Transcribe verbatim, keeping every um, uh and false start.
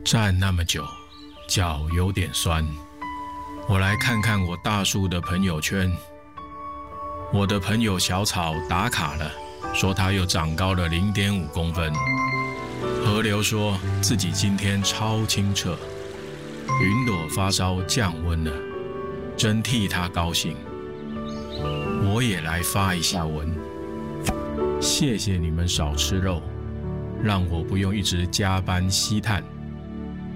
站那么久，脚有点酸。我来看看我大叔的朋友圈。我的朋友小草打卡了，说他又长高了 零点五 公分。河流说自己今天超清澈。云朵发烧降温了，真替他高兴。我也来发一下文。谢谢你们少吃肉，让我不用一直加班吸碳。